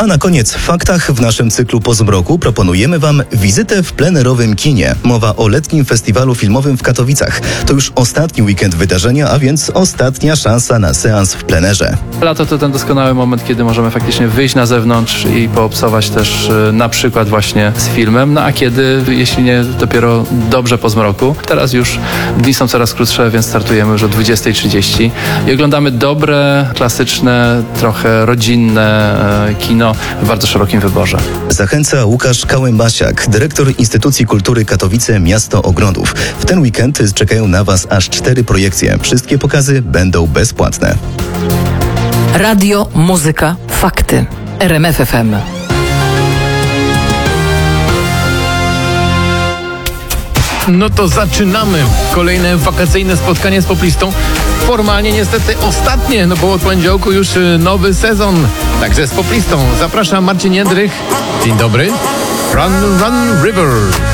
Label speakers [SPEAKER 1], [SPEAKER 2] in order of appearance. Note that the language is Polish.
[SPEAKER 1] A na koniec w faktach w naszym cyklu Po zmroku proponujemy Wam wizytę w plenerowym kinie. Mowa o letnim festiwalu filmowym w Katowicach. To już ostatni weekend wydarzenia, a więc ostatnia szansa na seans w plenerze.
[SPEAKER 2] Lato to ten doskonały moment, kiedy możemy faktycznie wyjść na zewnątrz i poobcować też na przykład właśnie z filmem, no a kiedy, jeśli nie dopiero dobrze po zmroku. Teraz już dni są coraz krótsze, więc startujemy już o 20:30 i oglądamy dobre, klasyczne, trochę rodzinne kino w bardzo szerokim wyborze.
[SPEAKER 1] Zachęca Łukasz Kałębasiak, dyrektor Instytucji Kultury Katowice Miasto Ogrodów. W ten weekend czekają na Was aż 4 projekcje. Wszystkie pokazy będą bezpłatne.
[SPEAKER 3] Radio, muzyka, fakty. RMF FM.
[SPEAKER 4] No to zaczynamy kolejne wakacyjne spotkanie z poplistą. Formalnie niestety ostatnie, no bo od poniedziałku już nowy sezon. Także z poplistą zapraszam Marcin Jędrych. Dzień dobry. Run, run, river.